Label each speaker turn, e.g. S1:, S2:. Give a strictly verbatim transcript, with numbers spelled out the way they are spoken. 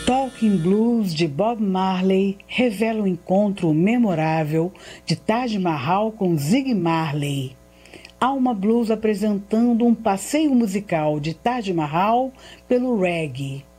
S1: Talking Blues de Bob Marley revela o encontro memorável de Taj Mahal com Ziggy Marley. Alma Blues apresentando um passeio musical de Taj Mahal pelo reggae.